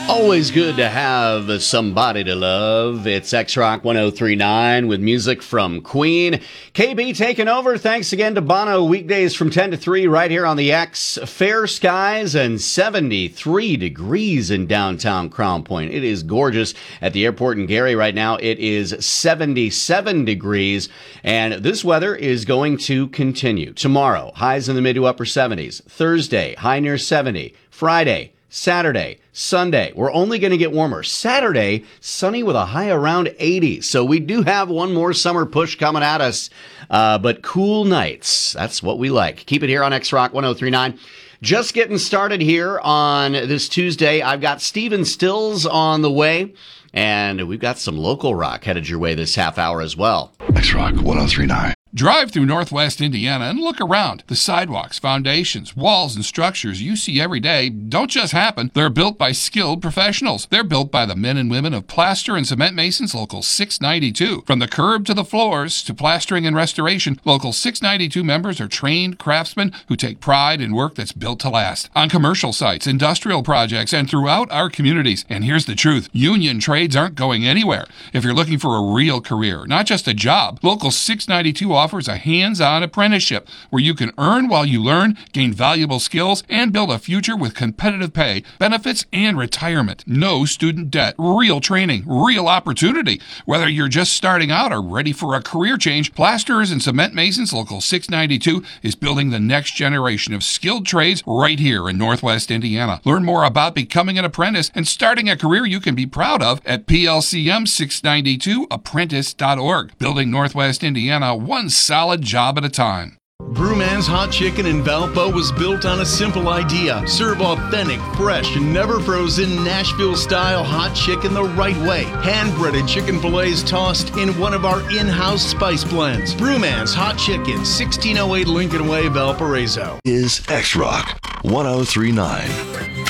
Always good to have somebody to love. It's X-Rock 1039 with music from Queen. KB taking over. Thanks again to Bono. Weekdays from 10 to 3 right here on the X. Fair skies and 73 degrees in downtown Crown Point. It is gorgeous at the airport in Gary right now. It is 77 degrees, and this weather is going to continue. Tomorrow, highs in the mid to upper 70s. Thursday, high near 70. Friday, Saturday, Sunday, we're only going to get warmer. Saturday, sunny with a high around 80. So we do have one more summer push coming at us, but cool nights. That's what we like. Keep it here on X-Rock 1039. Just getting started here on this Tuesday. I've got Stephen Stills on the way, and we've got some local rock headed your way this half hour as well. X-Rock 1039. Drive through Northwest Indiana and look around. The sidewalks, foundations, walls, and structures you see every day don't just happen. They're built by skilled professionals. They're built by the men and women of Plaster and Cement Masons Local 692. From the curb to the floors to plastering and restoration, Local 692 members are trained craftsmen who take pride in work that's built to last. On commercial sites, industrial projects, and throughout our communities. And here's the truth. Union trades aren't going anywhere. If you're looking for a real career, not just a job, Local 692 offers a hands-on apprenticeship where you can earn while you learn, gain valuable skills, and build a future with competitive pay, benefits, and retirement. No student debt, real training, real opportunity. Whether you're just starting out or ready for a career change, Plasterers and Cement Masons Local 692 is building the next generation of skilled trades right here in Northwest Indiana. Learn more about becoming an apprentice and starting a career you can be proud of at plcm692apprentice.org. Building Northwest Indiana one solid job at a time. Brewman's Hot Chicken in Valpo was built on a simple idea. Serve authentic, fresh, and never frozen Nashville-style hot chicken the right way. Hand-breaded chicken fillets tossed in one of our in-house spice blends. Brewman's Hot Chicken, 1608 Lincoln Way, Valparaiso. Is X-Rock 1039.